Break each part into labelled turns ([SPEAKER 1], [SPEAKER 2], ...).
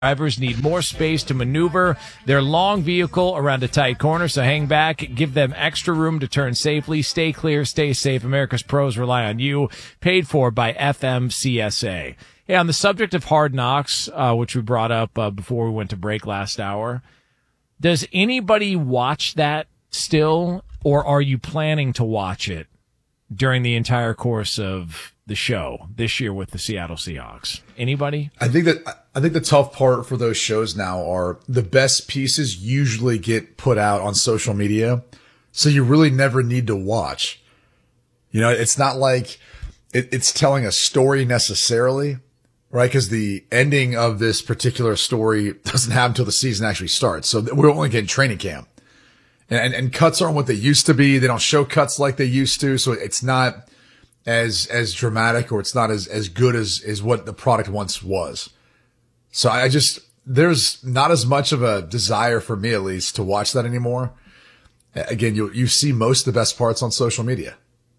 [SPEAKER 1] Drivers need more space to maneuver their long vehicle around a tight corner, so hang back, give them extra room to turn safely. Stay clear, stay safe. America's pros rely on you. Paid for by FMCSA. Hey, on the subject of Hard Knocks, which we brought up before we went to break last hour, does anybody watch that still, or are you planning to watch it during the entire course of the show this year with the Seattle Seahawks? Anybody?
[SPEAKER 2] I think the tough part for those shows now are the best pieces usually get put out on social media, so you really never need to watch. You know, it's not like it's telling a story necessarily, right? Because the ending of this particular story doesn't happen until the season actually starts. So we're only getting training camp. And cuts aren't what they used to be. They don't show cuts like they used to. So it's not as dramatic, or it's not as good as what the product once was. So there's not as much of a desire for me, at least, to watch that anymore. Again, you see most of the best parts on social media.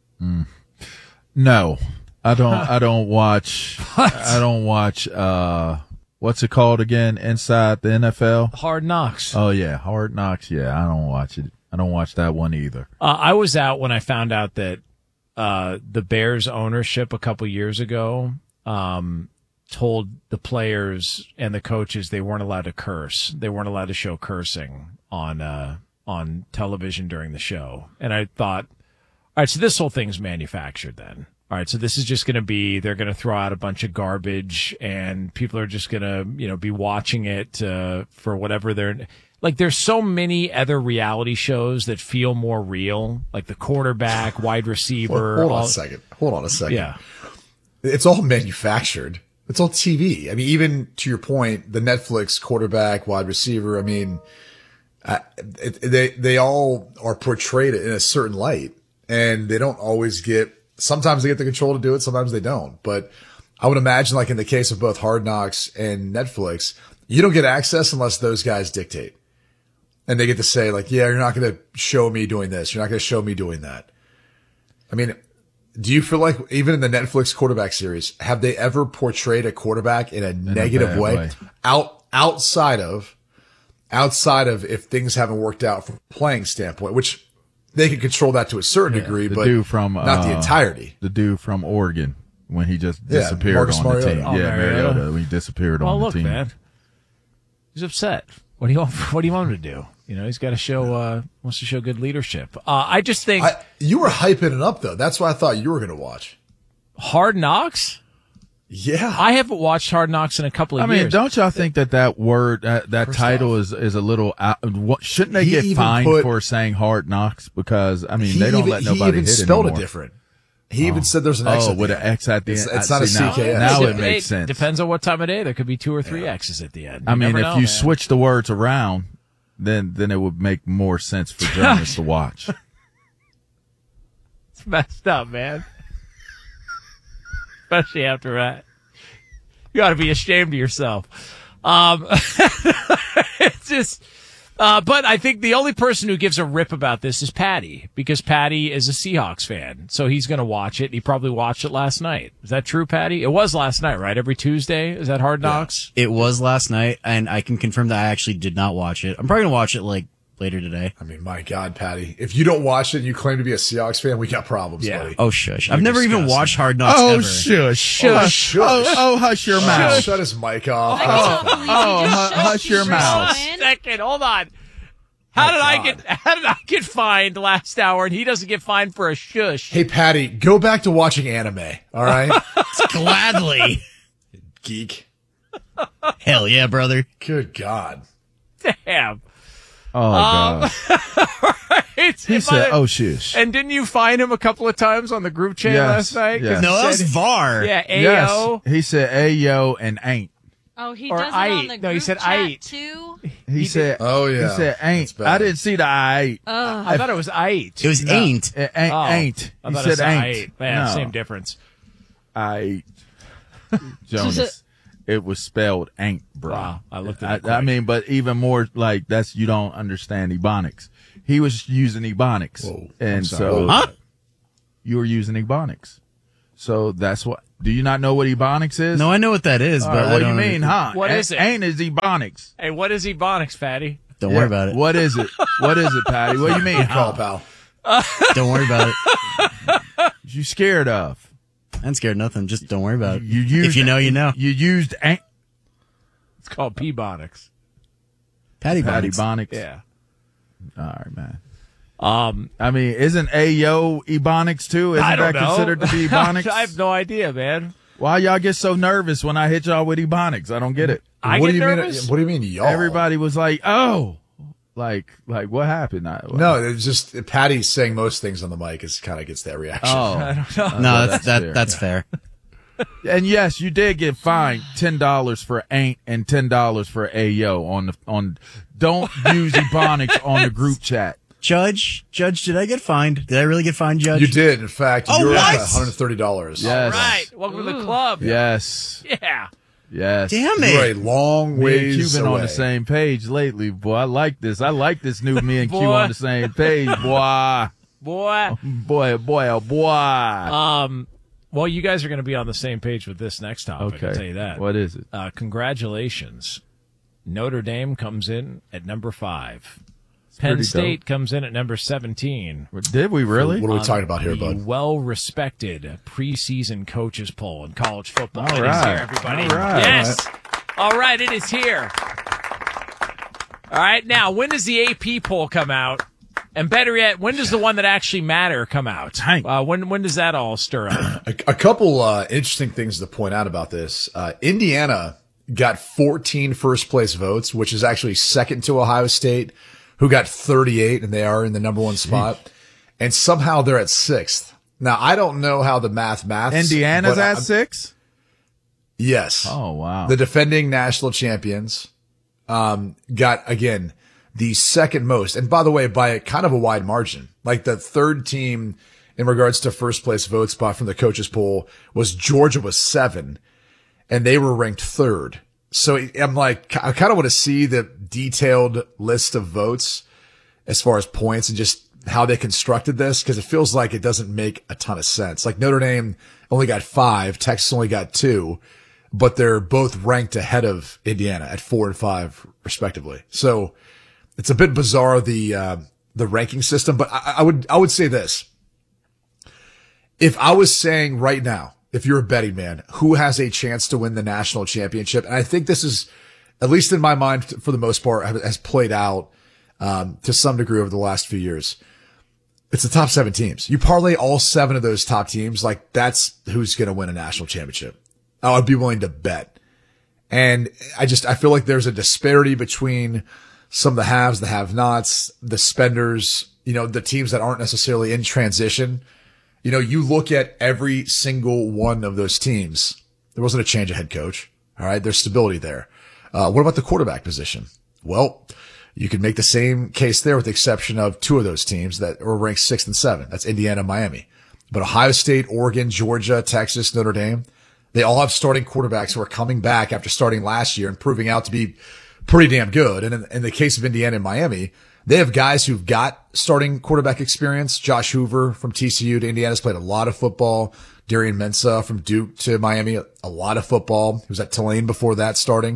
[SPEAKER 3] No, I don't watch. I don't watch. What's it called again? Inside the NFL?
[SPEAKER 1] Hard Knocks.
[SPEAKER 3] Oh yeah, Hard Knocks. Yeah, I don't watch it. I don't watch that one either.
[SPEAKER 1] I was out when I found out that the Bears ownership a couple years ago told the players and the coaches they weren't allowed to curse. They weren't allowed to show cursing on television during the show. And I thought, all right, so this whole thing's manufactured then. All right, so this is just going to be, they're going to throw out a bunch of garbage and people are just going to, be watching it for whatever they're, like, there's so many other reality shows that feel more real, like the quarterback, wide receiver.
[SPEAKER 2] Hold on a second.
[SPEAKER 1] Yeah.
[SPEAKER 2] It's all manufactured. It's all TV. I mean, even to your point, the Netflix quarterback, wide receiver, I mean, they all are portrayed in a certain light, and they don't always sometimes they get the control to do it, sometimes they don't. But I would imagine, like in the case of both Hard Knocks and Netflix, you don't get access unless those guys dictate. And they get to say, like, yeah, you're not going to show me doing this. You're not going to show me doing that. I mean, do you feel like even in the Netflix quarterback series, have they ever portrayed a quarterback in a negative way? Outside of if things haven't worked out from a playing standpoint, which they can control that to a certain degree, but not the entirety.
[SPEAKER 3] The dude from Oregon, when he just disappeared on the team. Mariota. When he disappeared on the team.
[SPEAKER 1] Man. He's upset. What do you want him to do? He's got to show, wants to show good leadership. I just think.
[SPEAKER 2] You were hyping it up, though. That's why I thought you were going to watch.
[SPEAKER 1] Hard Knocks?
[SPEAKER 2] Yeah.
[SPEAKER 1] I haven't watched Hard Knocks in a couple of years.
[SPEAKER 3] I mean, don't y'all think that word, that title is a little out? Shouldn't they get fined for saying Hard Knocks? Because, I mean, they don't let nobody hit it anymore. He even spelled it different.
[SPEAKER 2] He even said there's an X at the end.
[SPEAKER 3] With an X at the end.
[SPEAKER 2] It's not a CKS.
[SPEAKER 3] Now it makes sense.
[SPEAKER 1] Depends on what time of day. There could be 2 or 3 X's at the end.
[SPEAKER 3] I mean, if you switch the words around, then it would make more sense for journalists to watch.
[SPEAKER 1] It's messed up, man. Especially after that. You ought to be ashamed of yourself. It's just, but I think the only person who gives a rip about this is Patty, because Patty is a Seahawks fan. So he's going to watch it. He probably watched it last night. Is that true, Patty? It was last night, right? Every Tuesday? Is that Hard Knocks?
[SPEAKER 4] Yeah. It was last night, and I can confirm that I actually did not watch it. I'm probably going to watch it later today.
[SPEAKER 2] I mean, my God, Patty, if you don't watch it and you claim to be a Seahawks fan, we got problems, buddy.
[SPEAKER 4] Oh, shush. I've never even watched Hard Knocks ever.
[SPEAKER 3] Shush.
[SPEAKER 2] Oh,
[SPEAKER 3] hush your mouth.
[SPEAKER 2] Shut his mic off.
[SPEAKER 3] Hush your mouth.
[SPEAKER 1] Second, hold on. How did I get fined last hour and he doesn't get fined for a shush?
[SPEAKER 2] Hey, Patty, go back to watching anime, all right?
[SPEAKER 4] Gladly.
[SPEAKER 2] Geek.
[SPEAKER 4] Hell yeah, brother.
[SPEAKER 2] Good God.
[SPEAKER 1] Damn.
[SPEAKER 3] Oh, God.
[SPEAKER 1] Right.
[SPEAKER 3] He said, oh, shush.
[SPEAKER 1] And didn't you find him a couple of times on the group chat last night?
[SPEAKER 3] Yes.
[SPEAKER 4] No, that was VAR.
[SPEAKER 1] Yeah,
[SPEAKER 3] Yes.
[SPEAKER 1] Ayo.
[SPEAKER 3] He said Ayo and ain't.
[SPEAKER 5] Oh, he
[SPEAKER 1] Or
[SPEAKER 5] does it
[SPEAKER 1] I
[SPEAKER 5] on the
[SPEAKER 1] ate. No, he
[SPEAKER 5] group
[SPEAKER 1] said
[SPEAKER 5] chat
[SPEAKER 1] I ate.
[SPEAKER 5] too?
[SPEAKER 3] He said,
[SPEAKER 2] oh, yeah.
[SPEAKER 3] He said ain't.
[SPEAKER 2] bad.
[SPEAKER 3] I didn't see the I ate.
[SPEAKER 1] I thought it was I ate.
[SPEAKER 4] It was ain't.
[SPEAKER 3] Ain't.
[SPEAKER 1] I
[SPEAKER 3] He
[SPEAKER 1] thought
[SPEAKER 3] said
[SPEAKER 1] it said I
[SPEAKER 3] ain't.
[SPEAKER 1] ate. Man,
[SPEAKER 3] No.
[SPEAKER 1] same difference.
[SPEAKER 3] I ate. Jonas. It was spelled ain't, bro.
[SPEAKER 1] Wow, I looked at it.
[SPEAKER 3] I mean, but even more like you don't understand Ebonics. He was using Ebonics.
[SPEAKER 2] Whoa,
[SPEAKER 3] and
[SPEAKER 2] I'm sorry.
[SPEAKER 3] so you were using Ebonics. So that's what. Do you not know what Ebonics is?
[SPEAKER 4] No, I know what that is, but
[SPEAKER 3] what do you mean, huh?
[SPEAKER 1] What is it?
[SPEAKER 3] Ain't is Ebonics.
[SPEAKER 1] Hey, what is Ebonics, Patty?
[SPEAKER 4] Don't worry about it.
[SPEAKER 3] What is it? What is it, Patty? What do you mean,
[SPEAKER 2] Call,
[SPEAKER 3] huh?
[SPEAKER 2] pal.
[SPEAKER 4] Don't worry about it.
[SPEAKER 3] You scared of?
[SPEAKER 4] I'm scared of nothing. Just don't worry about it.
[SPEAKER 3] You used,
[SPEAKER 4] if you know, you know.
[SPEAKER 3] You used
[SPEAKER 1] It's called P-Bonics.
[SPEAKER 4] Patty
[SPEAKER 3] Bonics.
[SPEAKER 1] Yeah.
[SPEAKER 3] All right, man. I mean, isn't Ayo Ebonics too? Isn't that considered to be Ebonics?
[SPEAKER 1] I have no idea, man.
[SPEAKER 3] Why y'all get so nervous when I hit y'all with Ebonics? I don't get it.
[SPEAKER 1] What do you
[SPEAKER 2] mean, y'all?
[SPEAKER 3] Everybody was like, "Oh, like what happened?"
[SPEAKER 2] No, it's just Patty saying most things on the mic is kind of gets that reaction.
[SPEAKER 3] Oh,
[SPEAKER 1] I don't know.
[SPEAKER 4] No, that's fair.
[SPEAKER 3] And yes, you did get fined $10 for ain't and $10 for Ayo on. Don't use Ebonics on the group chat.
[SPEAKER 4] Judge, did I get fined? Did I really get fined, Judge?
[SPEAKER 2] You did. In fact,
[SPEAKER 4] Oh,
[SPEAKER 2] you were
[SPEAKER 4] what?
[SPEAKER 2] at $130.
[SPEAKER 3] Yes.
[SPEAKER 1] All right. Welcome to the club.
[SPEAKER 3] Yes.
[SPEAKER 1] Yeah.
[SPEAKER 3] Yes.
[SPEAKER 4] Damn
[SPEAKER 2] You're a
[SPEAKER 4] it.
[SPEAKER 2] long
[SPEAKER 3] Me
[SPEAKER 2] ways
[SPEAKER 3] and Q been
[SPEAKER 2] away.
[SPEAKER 3] on the same page lately, boy. I like this. I like this new me and Q
[SPEAKER 1] Boy.
[SPEAKER 3] on the same page, boy.
[SPEAKER 1] Boy.
[SPEAKER 3] Boy, oh boy.
[SPEAKER 1] Well, you guys are going to be on the same page with this next topic.
[SPEAKER 3] Okay.
[SPEAKER 1] I'll tell you that.
[SPEAKER 3] What is it?
[SPEAKER 1] Congratulations. Notre Dame comes in at number 5. Penn
[SPEAKER 3] pretty
[SPEAKER 1] State
[SPEAKER 3] dope.
[SPEAKER 1] comes in at number 17.
[SPEAKER 3] Did we really?
[SPEAKER 2] What are we talking about here,
[SPEAKER 1] The
[SPEAKER 2] bud?
[SPEAKER 1] well-respected preseason coaches poll in college football.
[SPEAKER 3] All
[SPEAKER 1] It is
[SPEAKER 3] right.
[SPEAKER 1] here, everybody.
[SPEAKER 3] All right.
[SPEAKER 1] Yes. All right, it is here. All right, now, when does the AP poll come out? And better yet, when does the one that actually matter come out?
[SPEAKER 3] Dang.
[SPEAKER 1] When does that all stir up?
[SPEAKER 2] A couple interesting things to point out about this. Indiana got 14 first-place votes, which is actually second to Ohio State, who got 38, and they are in the number 1 spot. And somehow they're at 6th. Now, I don't know how the maths.
[SPEAKER 3] Indiana's
[SPEAKER 2] but
[SPEAKER 3] at 6?
[SPEAKER 2] Yes.
[SPEAKER 3] Oh, wow.
[SPEAKER 2] The defending national champions got, again, the second most. And by the way, by kind of a wide margin. Like the third team in regards to first place vote spot from the coaches poll was Georgia was 7, and they were ranked 3rd. So I'm like, I kind of want to see the detailed list of votes as far as points and just how they constructed this, because it feels like it doesn't make a ton of sense. Like Notre Dame only got 5, Texas only got 2, but they're both ranked ahead of Indiana at 4 and 5 respectively. So it's a bit bizarre, the ranking system, but I would say this. If I was saying right now, if you're a betting man, who has a chance to win the national championship? And I think this is, at least in my mind, for the most part, has played out to some degree over the last few years. It's the top 7 teams. You parlay all 7 of those top teams, like that's who's going to win a national championship. I would be willing to bet. And I feel like there's a disparity between some of the haves, the have-nots, the spenders, the teams that aren't necessarily in transition. You look at every single one of those teams. There wasn't a change of head coach. All right. There's stability there. What about the quarterback position? Well, you could make the same case there with the exception of 2 of those teams that were ranked 6th and 7th. That's Indiana and Miami. But Ohio State, Oregon, Georgia, Texas, Notre Dame, they all have starting quarterbacks who are coming back after starting last year and proving out to be pretty damn good. And in the case of Indiana and Miami, they have guys who've got starting quarterback experience. Josh Hoover from TCU to Indiana's played a lot of football. Darian Mensah from Duke to Miami, a lot of football. He was at Tulane before that starting.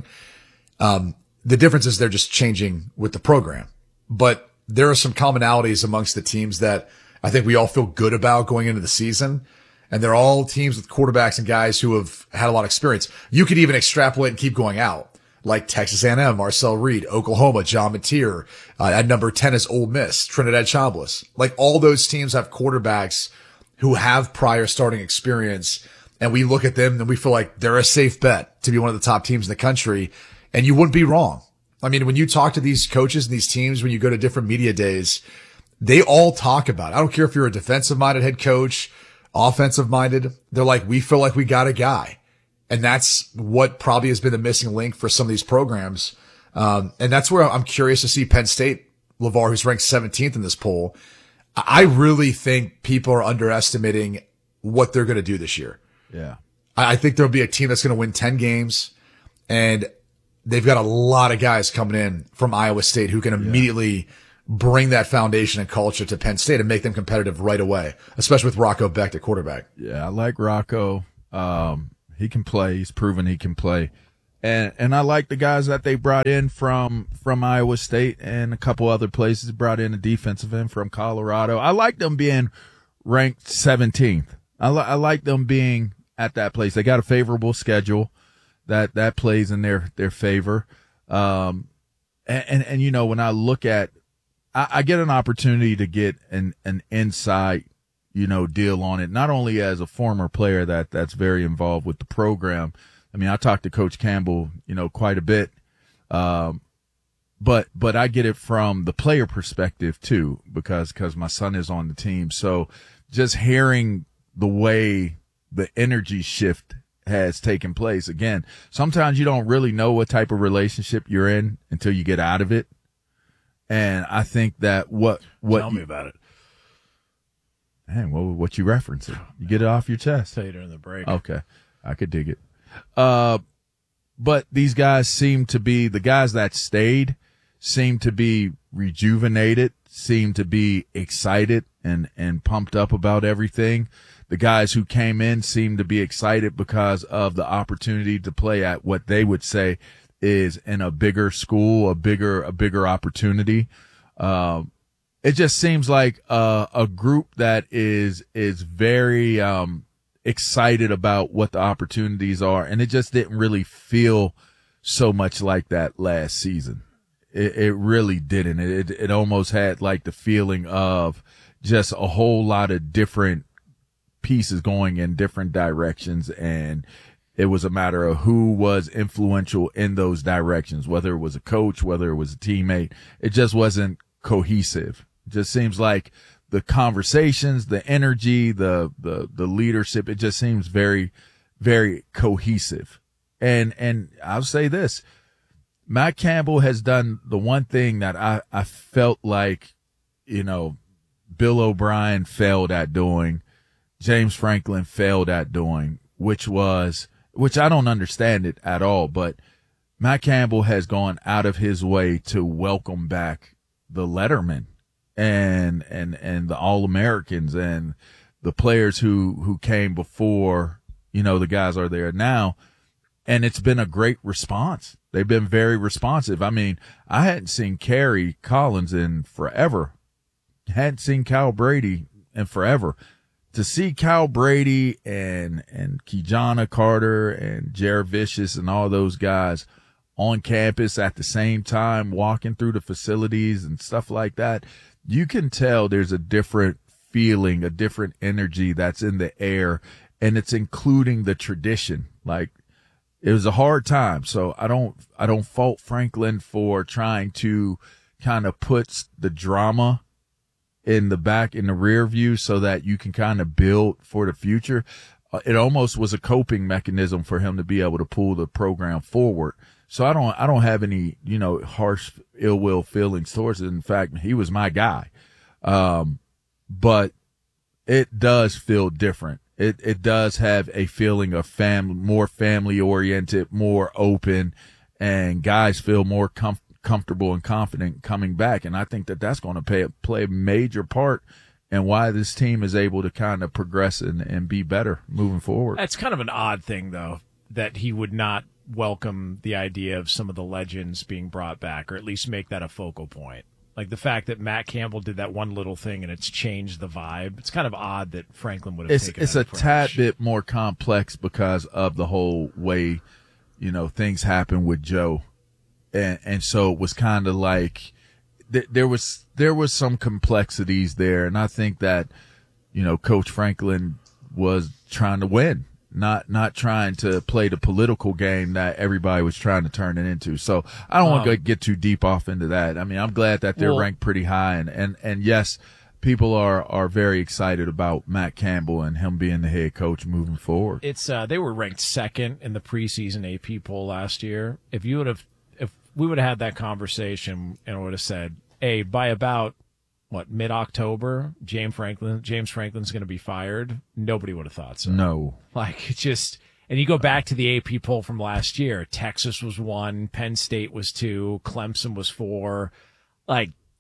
[SPEAKER 2] The difference is they're just changing with the program, but there are some commonalities amongst the teams that I think we all feel good about going into the season. And they're all teams with quarterbacks and guys who have had a lot of experience. You could even extrapolate and keep going out. Like Texas A&M, Marcel Reed, Oklahoma, John Mateer. At number 10 is Ole Miss, Trinidad Chambliss. Like all those teams have quarterbacks who have prior starting experience. And we look at them and we feel like they're a safe bet to be one of the top teams in the country. And you wouldn't be wrong. I mean, when you talk to these coaches and these teams, when you go to different media days, they all talk about it. I don't care if you're a defensive minded head coach, offensive minded. They're like, we feel like we got a guy. And that's what probably has been the missing link for some of these programs. And that's where I'm curious to see Penn State, LeVar, who's ranked 17th in this poll. I really think people are underestimating what they're going to do this year.
[SPEAKER 3] Yeah.
[SPEAKER 2] I think there'll be a team that's going to win 10 games, and they've got a lot of guys coming in from Iowa State who can immediately bring that foundation and culture to Penn State and make them competitive right away, especially with Rocco Becht at quarterback.
[SPEAKER 3] Yeah, I like Rocco. He can play. He's proven he can play. And I like the guys that they brought in from Iowa State and a couple other places. Brought in a defensive end from Colorado. I like them being ranked 17th. I like them being at that place. They got a favorable schedule that plays in their favor. And you know, when I look at, I get an opportunity to get an insight, you know, deal on it, not only as a former player that's very involved with the program. I mean, I talked to Coach Campbell, you know, quite a bit. But I get it from the player perspective too, because my son is on the team. So just hearing the way the energy shift has taken place. Again, sometimes you don't really know what type of relationship you're in until you get out of it. And I think that what
[SPEAKER 1] tell me about it.
[SPEAKER 3] Man, what you referencing? You get it off your chest.
[SPEAKER 1] Tell you during the break.
[SPEAKER 3] Okay. I could dig it. But these guys the guys that stayed seem to be rejuvenated, seem to be excited and pumped up about everything. The guys who came in seem to be excited because of the opportunity to play at what they would say is in a bigger school, a bigger opportunity. It just seems like a group that is very excited about what the opportunities are, and it just didn't really feel so much like that last season. It really didn't. It almost had like the feeling of just a whole lot of different pieces going in different directions, and it was a matter of who was influential in those directions, whether it was a coach, whether it was a teammate. It just wasn't cohesive. It just seems like the conversations, the energy, the leadership, it just seems very, very cohesive. And I'll say this, Matt Campbell has done the one thing that I felt like, you know, Bill O'Brien failed at doing, James Franklin failed at doing, which I don't understand it at all, but Matt Campbell has gone out of his way to welcome back the Letterman and the All-Americans and the players who came before, you know, the guys are there now. And it's been a great response. They've been very responsive. I mean, I hadn't seen Kerry Collins in forever. Hadn't seen Cal Brady in forever. To see Cal Brady and Kijana Carter and Jared Vicious and all those guys on campus at the same time, walking through the facilities and stuff like that, you can tell there's a different feeling, a different energy that's in the air, and it's including the tradition. Like, it was a hard time, so I don't fault Franklin for trying to kind of put the drama in the rear view so that you can kind of build for the future. It almost was a coping mechanism for him to be able to pull the program forward. So I don't have any, you know, harsh ill will feelings towards it. In fact, he was my guy. But it does feel different. It does have a feeling of more family oriented, more open, and guys feel more comfortable and confident coming back. And I think that's going to play a major part in why this team is able to kind of progress and be better moving forward.
[SPEAKER 1] That's kind of an odd thing, though, that he would not welcome the idea of some of the legends being brought back, or at least make that a focal point. Like the fact that Matt Campbell did that one little thing and it's changed the vibe. It's kind of odd that Franklin would have taken
[SPEAKER 3] It's
[SPEAKER 1] that
[SPEAKER 3] a
[SPEAKER 1] approach.
[SPEAKER 3] tad bit more complex because of the whole way, you know, things happen with Joe. And so it was kind of like there was some complexities there. And I think that, you know, Coach Franklin was trying to win, not trying to play the political game that everybody was trying to turn it into. So I don't want to get too deep off into that. I mean, I'm glad that they're ranked pretty high. And yes, people are very excited about Matt Campbell and him being the head coach moving forward.
[SPEAKER 1] It's they were ranked second in the preseason AP poll last year. If we would have had that conversation and would have said, hey, by about mid-October, James Franklin's going to be fired, nobody would have thought so.
[SPEAKER 3] No.
[SPEAKER 1] Like, it just, and you go back to the AP poll from last year, Texas was 1, Penn State was 2, Clemson was 4. Like,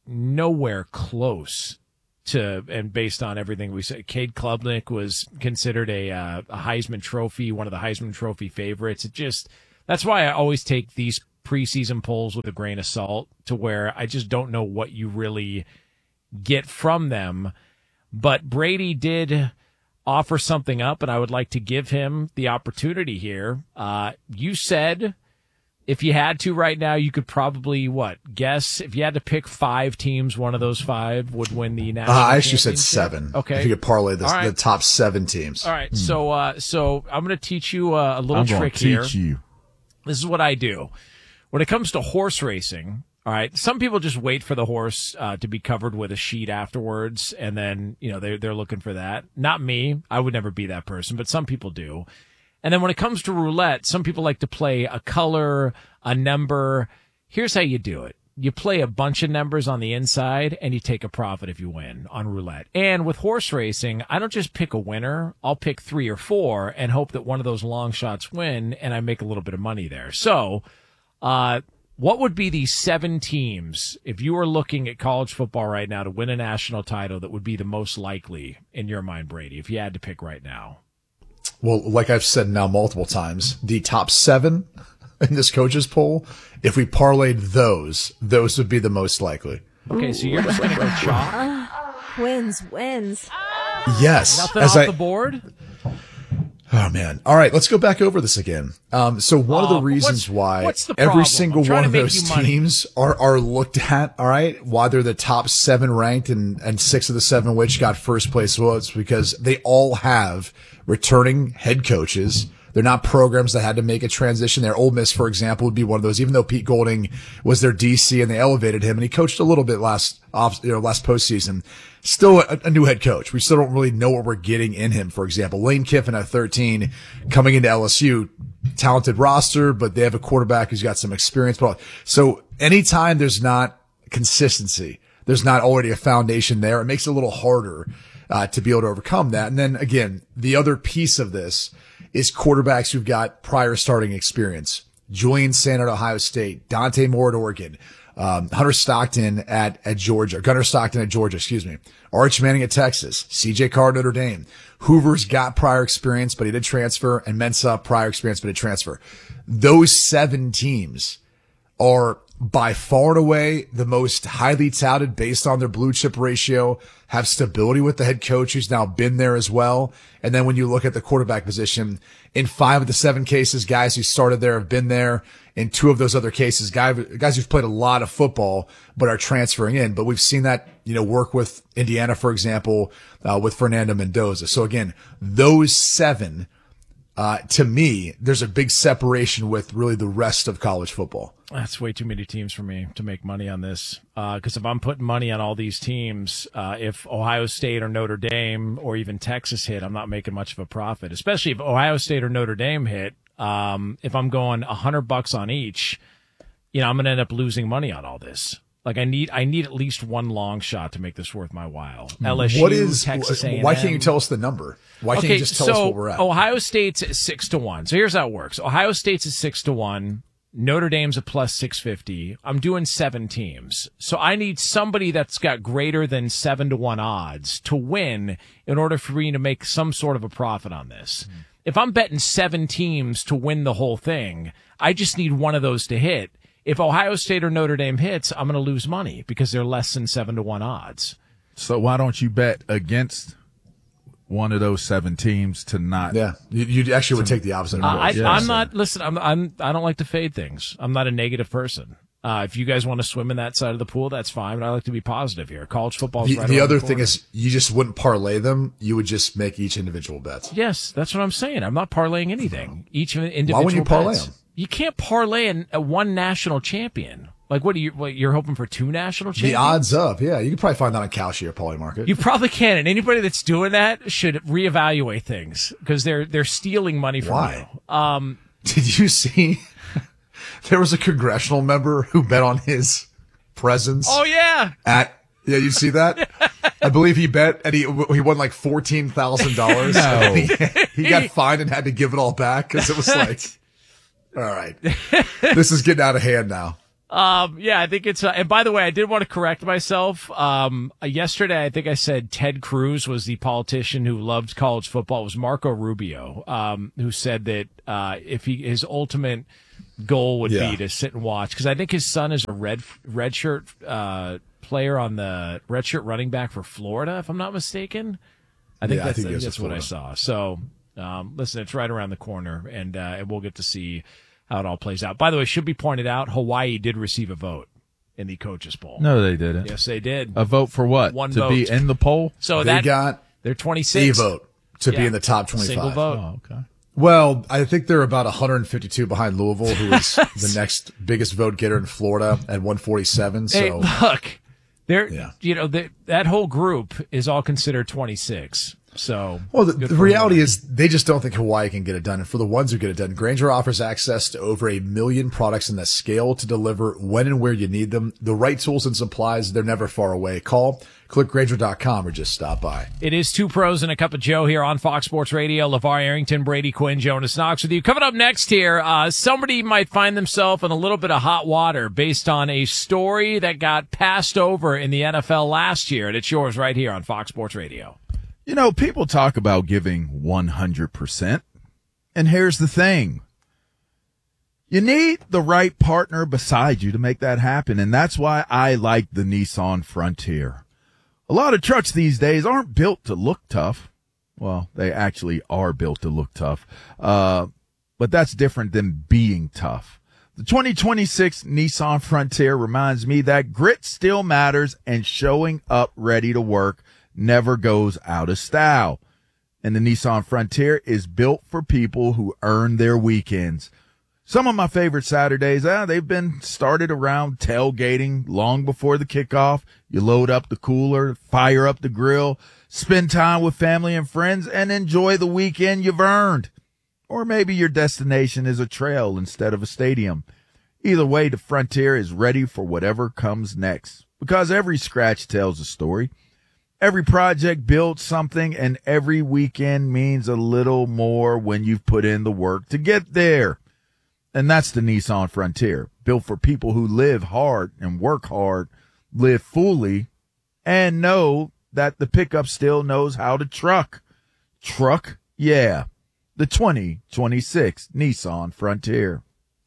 [SPEAKER 1] nowhere close to, and based on everything we said, Cade Klubnik was considered a Heisman Trophy, one of the Heisman Trophy favorites. That's why I always take these preseason polls with a grain of salt, to where I just don't know what you really get from them. But Brady did offer something up, and I would like to give him the opportunity here. You said if you had to right now, you could probably, guess if you had to pick 5 teams, one of those 5 would win the national
[SPEAKER 2] I actually said
[SPEAKER 1] championship?
[SPEAKER 2] 7.
[SPEAKER 1] Okay.
[SPEAKER 2] If you could parlay this,
[SPEAKER 1] All right.
[SPEAKER 2] the top 7 teams.
[SPEAKER 1] All right. So I'm going to teach you a little
[SPEAKER 3] I'm going
[SPEAKER 1] trick
[SPEAKER 3] to
[SPEAKER 1] here.
[SPEAKER 3] teach you.
[SPEAKER 1] This is what I do. When it comes to horse racing, all right, some people just wait for the horse to be covered with a sheet afterwards, and then, they're looking for that. Not me. I would never be that person, but some people do. And then when it comes to roulette, some people like to play a color, a number. Here's how you do it. You play a bunch of numbers on the inside, and you take a profit if you win on roulette. And with horse racing, I don't just pick a winner. I'll pick 3 or 4 and hope that one of those long shots win, and I make a little bit of money there. So, what would be the 7 teams, if you were looking at college football right now to win a national title, that would be the most likely in your mind, Brady, if you had to pick right now?
[SPEAKER 2] Well, like I've said now multiple times, the top 7 in this coaches poll, if we parlayed those would be the most likely.
[SPEAKER 1] Okay, so you're just going to go chalk?
[SPEAKER 5] Wins.
[SPEAKER 2] Yes.
[SPEAKER 1] Nothing off the board?
[SPEAKER 2] Oh man. All right, let's go back over this again. So one of the reasons why
[SPEAKER 1] what's the
[SPEAKER 2] every
[SPEAKER 1] problem?
[SPEAKER 2] single
[SPEAKER 1] I'm trying
[SPEAKER 2] one
[SPEAKER 1] to
[SPEAKER 2] of
[SPEAKER 1] make
[SPEAKER 2] those
[SPEAKER 1] you money.
[SPEAKER 2] teams are looked at, all right, why they're the top 7 ranked and 6 of the 7 which got first place votes, because they all have returning head coaches. They're not programs that had to make a transition there. Ole Miss, for example, would be one of those, even though Pete Golding was their DC and they elevated him and he coached a little bit last postseason. Still a new head coach. We still don't really know what we're getting in him. For example, Lane Kiffin at 13 coming into LSU, talented roster, but they have a quarterback who's got some experience. So anytime there's not consistency, there's not already a foundation there, it makes it a little harder to be able to overcome that. And then again, the other piece of this is quarterbacks who've got prior starting experience. Julian Sand at Ohio State, Dante Moore at Oregon, Gunnar Stockton at Georgia, Arch Manning at Texas, CJ Carr at Notre Dame. Hoover's got prior experience, but he did transfer, and Mensah prior experience, but did transfer. Those 7 teams are by far and away the most highly touted based on their blue chip ratio, have stability with the head coach who's now been there as well. And then when you look at the quarterback position, in 5 of the 7 cases, guys who started there have been there. In 2 of those other cases, guys who've played a lot of football but are transferring in. But we've seen that, work with Indiana, for example, with Fernando Mendoza. So again, those 7, to me, there's a big separation with really the rest of college football.
[SPEAKER 1] That's way too many teams for me to make money on this. Because if I'm putting money on all these teams, if Ohio State or Notre Dame or even Texas hit, I'm not making much of a profit. Especially if Ohio State or Notre Dame hit. If I'm going $100 on each, I'm going to end up losing money on all this. Like I need at least one long shot to make this worth my while. LSU, Texas A&M.
[SPEAKER 2] Why can't you tell us the number? Why can't you just tell us what we're at?
[SPEAKER 1] Ohio State's at 6-1. So here's how it works. Ohio State's at 6-1. Notre Dame's a plus 650. I'm doing 7 teams. So I need somebody that's got greater than 7-1 odds to win in order for me to make some sort of a profit on this. If I'm betting 7 teams to win the whole thing, I just need one of those to hit. If Ohio State or Notre Dame hits, I'm going to lose money because they're less than 7-1 odds.
[SPEAKER 3] So why don't you bet against one of those 7 teams to not?
[SPEAKER 2] Yeah, you actually would take the opposite approach.
[SPEAKER 1] I'm not. Listen, I don't like to fade things. I'm not a negative person. If you guys want to swim in that side of the pool, that's fine. But I like to be positive here. College football.
[SPEAKER 2] The other thing is, you just wouldn't parlay them. You would just make each individual bet.
[SPEAKER 1] Yes, that's what I'm saying. I'm not parlaying anything. Each individual.
[SPEAKER 2] Why wouldn't you parlay
[SPEAKER 1] bets.
[SPEAKER 2] them?
[SPEAKER 1] You can't parlay a one national champion. Like, you're hoping for 2 national champions?
[SPEAKER 2] The odds up, yeah. You can probably find that on Kalshi or Polymarket.
[SPEAKER 1] You probably can, and anybody that's doing that should reevaluate things because they're stealing money from you.
[SPEAKER 2] Did you see? There was a congressional member who bet on his presence.
[SPEAKER 1] Oh yeah.
[SPEAKER 2] Yeah, you see that? I believe he bet and he won like $14,000.
[SPEAKER 3] No.
[SPEAKER 2] He got fined and had to give it all back because it was like, all right, this is getting out of hand now.
[SPEAKER 1] Yeah, I think it's, and by the way, I did want to correct myself. Yesterday, I think I said Ted Cruz was the politician who loved college football. It was Marco Rubio, who said that, his ultimate goal would be to sit and watch. Cause I think his son is a redshirt, player on the redshirt running back for Florida, if I'm not mistaken. I think that's what I saw. So, listen, it's right around the corner and we'll get to see how it all plays out. By the way, should be pointed out, Hawaii did receive a vote in the coaches poll.
[SPEAKER 3] No, they didn't.
[SPEAKER 1] Yes, they did.
[SPEAKER 3] A vote for what?
[SPEAKER 1] One
[SPEAKER 3] to
[SPEAKER 1] vote.
[SPEAKER 3] be in the poll?
[SPEAKER 1] So
[SPEAKER 2] they got
[SPEAKER 1] they're 26.
[SPEAKER 2] a vote to be in the top 25.
[SPEAKER 1] Single vote.
[SPEAKER 3] Oh, okay.
[SPEAKER 2] Well, I think they're about 152 behind Louisville, who is the next biggest vote getter in Florida at 147. So
[SPEAKER 1] hey, look, that whole group is all considered 26. So,
[SPEAKER 2] well, the reality is they just don't think Hawaii can get it done. And for the ones who get it done, Grainger offers access to over 1 million products in the scale to deliver when and where you need them. The right tools and supplies, they're never far away. Call, click Grainger.com or just stop by.
[SPEAKER 1] It is Two Pros and a Cup of Joe here on Fox Sports Radio. LeVar Arrington, Brady Quinn, Jonas Knox with you. Coming up next here, somebody might find themselves in a little bit of hot water based on a story that got passed over in the NFL last year. And it's yours right here on Fox Sports Radio.
[SPEAKER 3] You know, people talk about giving 100%. And here's the thing. You need the right partner beside you to make that happen. And that's why I like the Nissan Frontier. A lot of trucks these days aren't built to look tough. Well, they actually are built to look tough. But that's different than being tough. The 2026 Nissan Frontier reminds me that grit still matters and showing up ready to work never goes out of style. And the Nissan Frontier is built for people who earn their weekends. Some of my favorite Saturdays, they've been started around tailgating long before the kickoff. You load up the cooler, fire up the grill, spend time with family and friends, and enjoy the weekend you've earned. Or maybe your destination is a trail instead of a stadium. Either way, the Frontier is ready for whatever comes next. Because every scratch tells a story. Every project builds something, and every weekend means a little more when you've put in the work to get there. And that's the Nissan Frontier, built for people who live hard and work hard, live fully, and know that the pickup still knows how to truck. Truck? Yeah. The 2026 Nissan Frontier.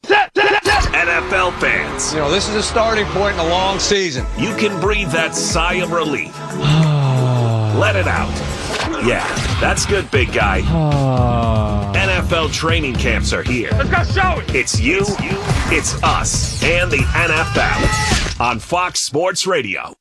[SPEAKER 5] NFL fans.
[SPEAKER 6] You know, this is a starting point in a long season.
[SPEAKER 5] You can breathe that sigh of relief. Let it out. Yeah, that's good, big guy. NFL training camps are here.
[SPEAKER 6] Let's go show it.
[SPEAKER 5] It's you, it's us, and the NFL on Fox Sports Radio.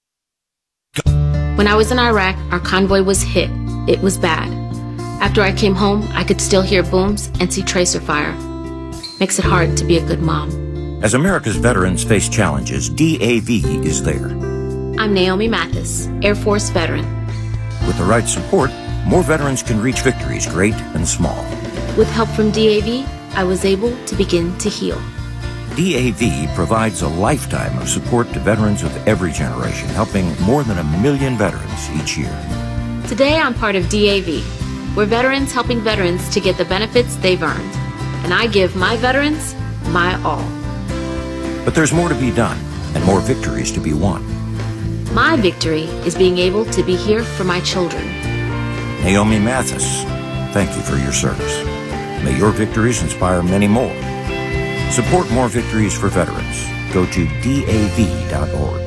[SPEAKER 7] When I was in Iraq, our convoy was hit. It was bad. After I came home, I could still hear booms and see tracer fire. Makes it hard to be a good mom.
[SPEAKER 8] As America's veterans face challenges, DAV is there.
[SPEAKER 7] I'm Naomi Mathis, Air Force veteran.
[SPEAKER 8] With the right support, more veterans can reach victories, great and small.
[SPEAKER 7] With help from DAV, I was able to begin to heal.
[SPEAKER 8] DAV provides a lifetime of support to veterans of every generation, helping more than 1 million veterans each year.
[SPEAKER 7] Today, I'm part of DAV. We're veterans helping veterans to get the benefits they've earned. And I give my veterans my all.
[SPEAKER 8] But there's more to be done and more victories to be won.
[SPEAKER 7] My victory is being able to be here for my children.
[SPEAKER 8] Naomi Mathis, thank you for your service. May your victories inspire many more. Support more victories for veterans. Go to DAV.org.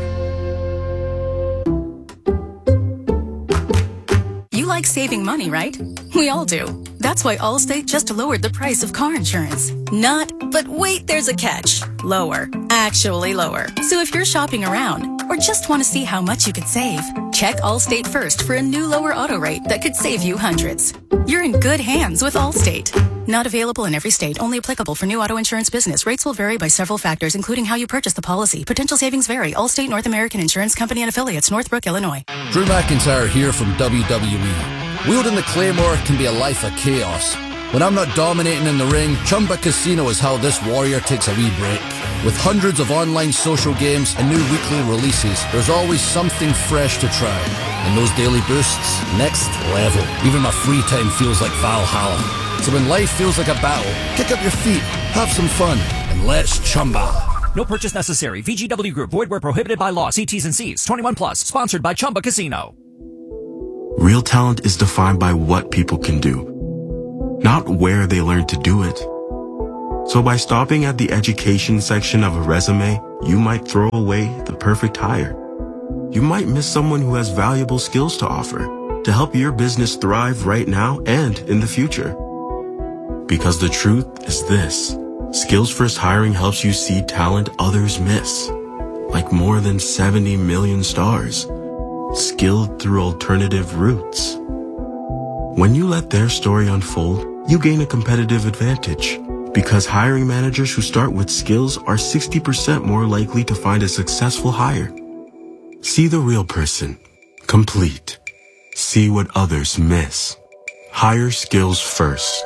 [SPEAKER 9] You like saving money, right? We all do. That's why Allstate just lowered the price of car insurance. Not, but wait, there's a catch. Lower. Actually lower. So if you're shopping around or just want to see how much you could save, check Allstate first for a new lower auto rate that could save you hundreds. You're in good hands with Allstate. Not available in every state. Only applicable for new auto insurance business. Rates will vary by several factors, including how you purchase the policy. Potential savings vary. Allstate North American Insurance Company and Affiliates, Northbrook, Illinois.
[SPEAKER 10] Drew McIntyre here from WWE. Wielding the Claymore can be a life of chaos. When I'm not dominating in the ring, Chumba Casino is how this warrior takes a wee break. With hundreds of online social games and new weekly releases, there's always something fresh to try. And those daily boosts, next level. Even my free time feels like Valhalla. So when life feels like a battle, kick up your feet, have some fun, and let's Chumba.
[SPEAKER 11] No purchase necessary. VGW Group. Void where prohibited by law. See T's and C's. 21 plus. Sponsored by Chumba Casino.
[SPEAKER 12] Real talent is defined by what people can do, not where they learn to do it. So by stopping at the education section of a resume, you might throw away the perfect hire. You might miss someone who has valuable skills to offer to help your business thrive right now and in the future. Because the truth is this: Skills First Hiring helps you see talent others miss, like more than 70 million stars, skilled through alternative routes. When you let their story unfold, you gain a competitive advantage, because hiring managers who start with skills are 60% more likely to find a successful hire. See the real person, complete. See what others miss. Hire skills first.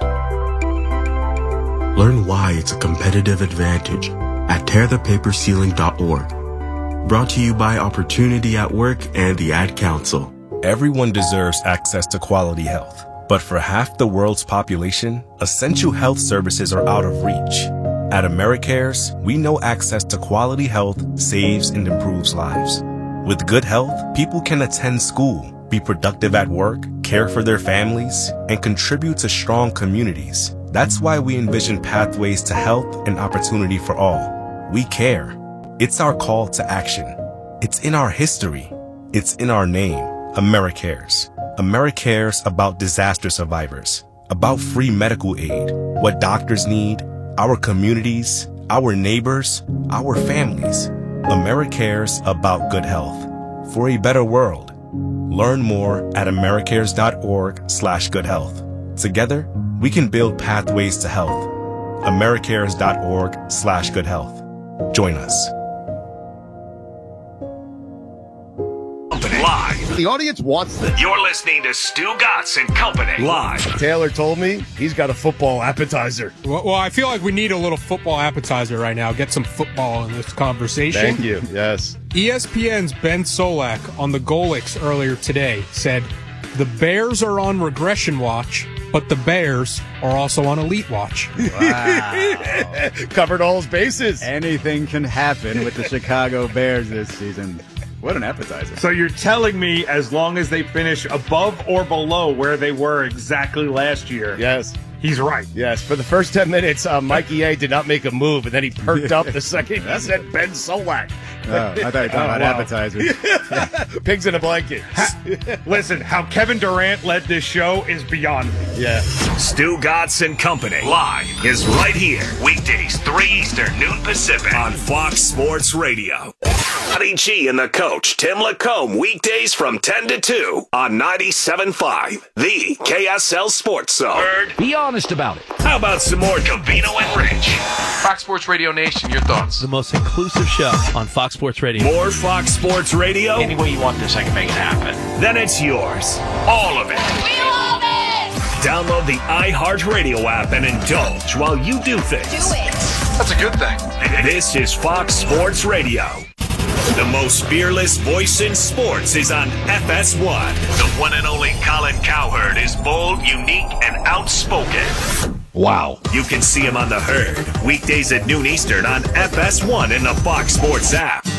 [SPEAKER 12] Learn why it's a competitive advantage at tearthepaperceiling.org. Brought to you by Opportunity at Work and the Ad Council.
[SPEAKER 13] Everyone deserves access to quality health, but for half the world's population, essential health services are out of reach. At AmeriCares, we know access to quality health saves and improves lives. With good health, people can attend school, be productive at work, care for their families, and contribute to strong communities. That's why we envision pathways to health and opportunity for all. We care. It's our call to action. It's in our history. It's in our name. AmeriCares. AmeriCares about disaster survivors, about free medical aid, what doctors need, our communities, our neighbors, our families. AmeriCares about good health. For a better world. Learn more at americares.org/goodhealth. Together, we can build pathways to health. americares.org/goodhealth. Join us.
[SPEAKER 5] Live.
[SPEAKER 14] The audience wants this.
[SPEAKER 5] You're listening to Stu Gatz and Company. Live.
[SPEAKER 14] Taylor told me he's got a football appetizer.
[SPEAKER 15] Well, I feel like we need a little football appetizer right now. Get some football in this conversation.
[SPEAKER 14] Thank you. Yes.
[SPEAKER 15] ESPN's Ben Solak on the Golix earlier today said the Bears are on regression watch, but the Bears are also on elite watch.
[SPEAKER 14] Wow. Covered all his bases.
[SPEAKER 16] Anything can happen with the Chicago Bears this season. What an appetizer.
[SPEAKER 17] So you're telling me as long as they finish above or below where they were exactly last year.
[SPEAKER 14] Yes.
[SPEAKER 17] He's right.
[SPEAKER 14] Yes. For the first 10 minutes, Mikey A did not make a move, and then he perked up the second he said Ben Solak.
[SPEAKER 16] Oh, I thought you were talking about appetizers.
[SPEAKER 14] Pigs in a blanket.
[SPEAKER 17] Listen, how Kevin Durant led this show is beyond me.
[SPEAKER 14] Yeah.
[SPEAKER 5] Stu Gatz and Company Live is right here. Weekdays, 3 Eastern, noon Pacific on Fox Sports Radio. Johnny G and the coach, Tim Lacombe, weekdays from 10 to 2 on 97.5, the KSL Sports Zone. Word.
[SPEAKER 11] Be honest about it.
[SPEAKER 5] How about some more Covino and Rich?
[SPEAKER 18] Fox Sports Radio Nation, your thoughts?
[SPEAKER 19] The most inclusive show on Fox Sports Radio.
[SPEAKER 5] More Fox Sports Radio?
[SPEAKER 18] Any way you want this, I can make it happen.
[SPEAKER 5] Then it's yours. All of it.
[SPEAKER 20] We love it!
[SPEAKER 5] Download the iHeartRadio app and indulge while you do things.
[SPEAKER 20] Do it.
[SPEAKER 18] That's a good thing.
[SPEAKER 5] This is Fox Sports Radio. The most fearless voice in sports is on FS1. The one and only Colin Cowherd is bold, unique, and outspoken.
[SPEAKER 14] Wow.
[SPEAKER 5] You can see him on The Herd, weekdays at noon Eastern on FS1 and the Fox Sports app.